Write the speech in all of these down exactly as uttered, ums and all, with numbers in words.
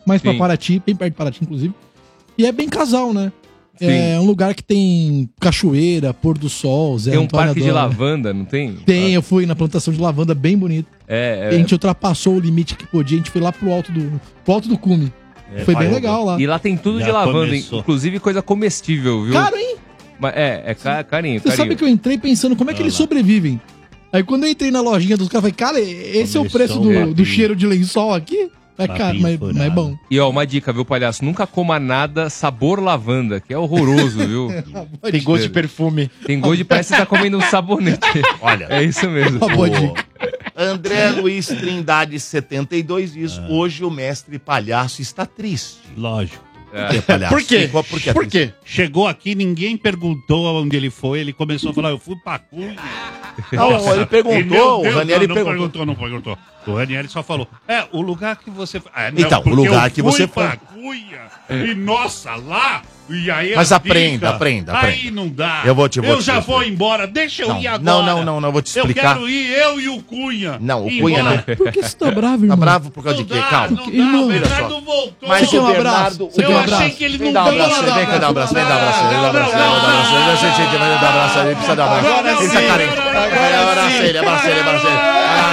mais pra Sim. Paraty, bem perto de Paraty, inclusive. E é bem casal, né? Sim. É um lugar que tem cachoeira, pôr do sol, Zé Tem um Antônio parque de adora. lavanda, não tem? Tem, eu fui na plantação de lavanda, bem bonito. É, E a é. gente ultrapassou o limite que podia, a gente foi lá pro alto do, pro alto do cume. É, foi bem vai, legal lá. E lá tem tudo Já de lavanda, começou. inclusive coisa comestível, viu? Caro, hein? Mas é, é ca- carinho, Você carinho. sabe que eu entrei pensando como é que Olha eles lá. sobrevivem. Aí quando eu entrei na lojinha dos caras, eu falei, cara, esse é o Começou preço um do, papinho. do cheiro de lençol aqui? É caro, Papinho mas, furado. mas é bom. E ó, uma dica, viu, palhaço? Nunca coma nada sabor lavanda, que é horroroso, viu? Tem gosto de perfume. Tem gosto de parece que você tá comendo um sabonete. Olha, É isso mesmo. Uma boa o dica. André Luiz Trindade, setenta e dois, diz: hoje o mestre palhaço está triste. Lógico. Por que, palhaço? Por quê? Por, por que é Por triste? quê? Chegou aqui, ninguém perguntou onde ele foi. Ele começou a falar, eu fui pra Cunha. Não, ele E, perguntou, meu o Deus, Ranieri não, não perguntou. perguntou, não perguntou. O Ranieri só falou, é, o lugar que você... Ah, Então, o porque lugar eu que fui você pra Cunha, e nossa, lá, e aí Mas a aprenda, dica, aprenda, Aí aprenda. não dá. Eu vou te- vou Eu te já explicar. vou embora, deixa eu Não, ir agora. não, não, não, não, vou te explicar. Eu quero ir, eu e o Cunha. Não, o Cunha embora. não. Por que você tá bravo, Tá irmão? bravo por causa Não de quê? dá, Calma. não dá, Irmão, o olha Bernardo só. voltou. Mas Você quer o um abraço? Bernardo... Você eu quer um achei abraço? que ele Vem não dar um veio abraço, lá vem cá dar um abraço, vem dar um abraço, vem dar um abraço, vem dar um abraço, vem dar um abraço, vem dar um abraço, ele precisa dar um abraço. Agora Ele sim, tá carente. agora sim. Agora abraça ele, abraça ele, abraça ele.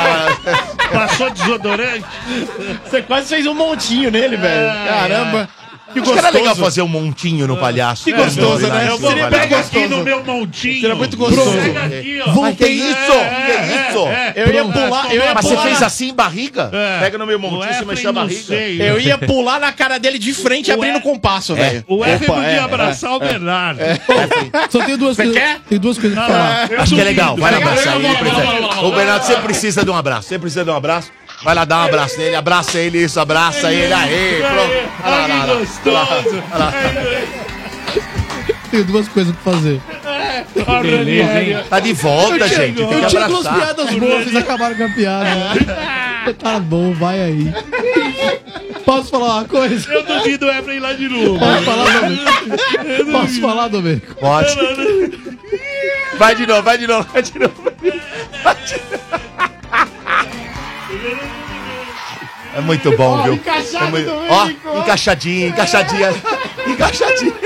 Ah, Passou desodorante. Você quase fez um montinho nele, velho. Caramba. Que Acho que era legal gostoso. fazer um montinho no palhaço. Que gostoso, né? Eu vou Seria pegar bem aqui gostoso. no meu montinho. Seria muito gostoso. Pega aqui, ó. Mas que isso? Que isso? Eu ia pular, eu ia Mas você pular fez na- assim, barriga? É. Pega no meu O montinho, você Efraim mexeu a não barriga. sei. Eu ia pular na cara dele de frente, O abrindo E- o compasso, velho. O Efraim Opa, podia é, abraçar o Bernardo. Só tem duas Você coisas. quer? Tem duas coisas pra Não, falar. eu Acho que é duvido. legal, vai lá Pega- abraçar ele. Vamos, ele vamos, precisa- vamos, vamos, Ô, Bernardo, você precisa de um abraço. Você precisa de um abraço. Vai lá dar um abraço nele, abraça ele, isso, abraça ele. Aê, pronto. Olha lá, Ai, olha que lá, gostoso. olha lá. Tenho duas coisas pra fazer. Ó, Beleza, hein? Tá de volta, gente. Tem que Eu tinha duas abraçar. piadas boas, vocês acabaram com a piada. Tá bom, vai aí. Posso falar uma coisa? Eu duvido o Efraim ir lá de novo. Posso falar, Domênico? Posso falar, Domênico? Pode. Vai de novo, vai de novo, vai de novo. Vai de novo. É muito bom, viu? É muito... Ó, encaixadinho, encaixadinha. Encaixadinha.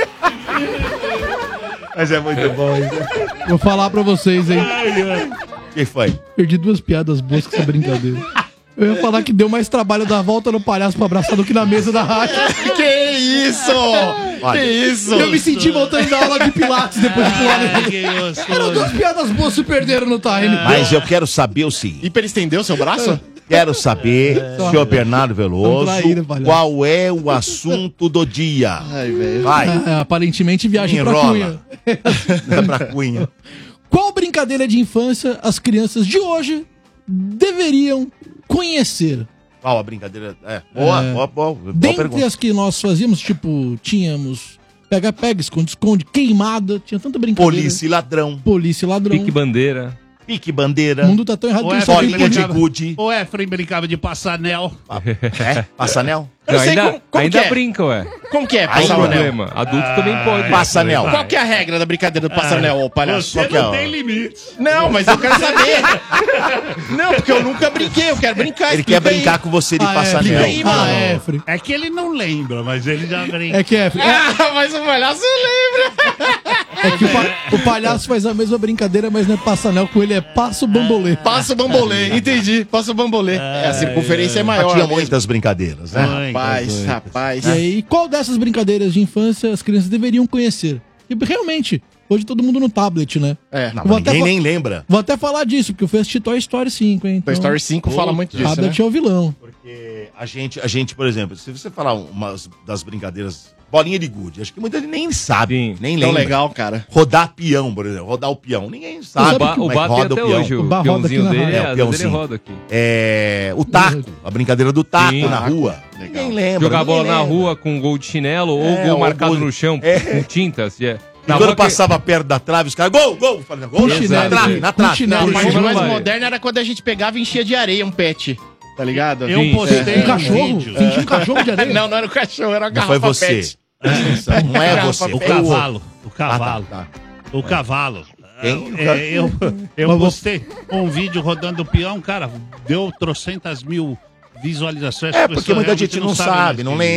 Mas é muito bom, hein? Vou falar pra vocês, hein? Quem foi? Perdi duas piadas boas com essa brincadeira. Eu ia falar que deu mais trabalho dar a volta no palhaço pra abraçar do que na mesa da rádio. Que isso? Olha, Que isso? Eu me senti voltando da aula de pilates depois de pular Ai, nele. que Eram gostoso. duas piadas boas se perderam no time. Mas eu quero saber o seguinte. Hiperestendeu seu braço? Quero saber, senhor Bernardo Veloso, Traíra, palhaço. qual é o assunto do dia? Ai, velho. Vai, Ah, aparentemente viagem pra enrola. Cunha. Dá pra Cunha. Qual brincadeira de infância as crianças de hoje deveriam conhecer? Qual a brincadeira? É, boa, É. boa, boa, boa Dentre pergunta. as que nós fazíamos, tipo, tínhamos pega-pega, esconde-esconde, queimada, tinha tanta brincadeira. Polícia e ladrão, Polícia e ladrão. Pique bandeira. pique bandeira, O mundo tá tão errado que Ué, ele só tem bolinha de polícia. gude. O Efraim brincava de passanel. É? Passanel? Eu não sei ainda como- como ainda que é. brinca, ué. Como que é Qual o passar o anel? problema? Adulto também pode. Passa anel. Qual que é a regra da brincadeira do passar anel, ô palhaço? Você Qual que é, não ó? tem limites. Não, mas eu quero saber. Não, porque eu nunca brinquei, eu quero brincar. Ele explica quer aí. brincar com você de Ah, é, passanel. aí, mano. Ah, é, Fri. É que ele não lembra, mas ele já brinca. É que é, Fri. É, Ah, mas o palhaço lembra. é que o, pa- o palhaço faz a mesma brincadeira, mas não é passanel com ele, é passo bambolê. Passa o bambolê, entendi. Passa o bambolê. É, a circunferência é Mas maior. tinha mesmo. muitas brincadeiras, né? Rapaz, rapaz. E aí, qual dessas brincadeiras de infância as crianças deveriam conhecer? E realmente, hoje todo mundo no tablet, né? É. Não, Vou mas até ninguém fa- nem lembra. Vou até falar disso, porque eu fui assistir Toy Story cinco, hein? Então, Toy Story cinco fala muito disso, né? tablet é o vilão. Porque a gente, a gente, por exemplo, se você falar umas das brincadeiras, bolinha de gude, acho que muita gente nem sabe, Sim. nem Tão lembra. legal, cara. Rodar peão, por exemplo, rodar o peão, ninguém O sabe Bá, como o é Bá que tem roda até o peão. hoje. O O Bá roda aqui peãozinho na dele, rádio. é, É, o às vezes ele peãozinho. roda aqui. É, o taco, a brincadeira do taco Sim. na rua. Ninguém lembra. Jogar a ninguém bola na lembra. rua com gol de chinelo ou É, gol ou marcado gol de- no chão É. com tintas. é. E Na quando rua que- passava perto da trave, os caras, gol, gol! Falei, gol, Com na chinelo, trave, na com trave. chinelo. Não, Não, mas não o mais vai. moderno era quando a gente pegava e enchia de areia um pet. Tá ligado? Eu Sim. postei Um um cachorro? vídeo. Fingi um cachorro de areia? Não, não era o cachorro, era a Não garrafa foi você. pet. Não é Garrafa você. O foi o outro. cavalo. O cavalo. Ah, tá, tá. O cavalo. Quem? É, eu eu Mas vou- postei um vídeo rodando o peão, cara, deu trocentas mil visualizações. É, as porque pessoas muita realmente gente não sabem sabe, mais não que- lembra.